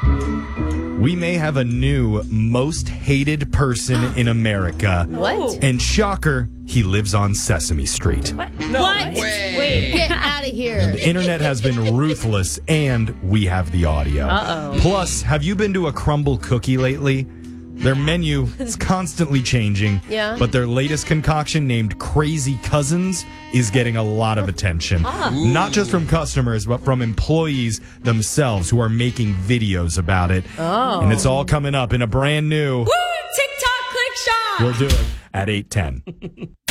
We may have a new most hated person in America. What? And shocker, he lives on Sesame Street. What? Wait. Get out of here. The internet has been ruthless, and we have the audio. Uh-oh. Plus, have you been to a Crumble cookie lately? Their menu is constantly changing, Yeah. but their latest concoction named Crazy Cousins is getting a lot of attention. Not just from customers, but from employees themselves who are making videos about it. Oh. And it's all coming up in a brand new... Woo! TikTok click shop. We'll do it at 8:10.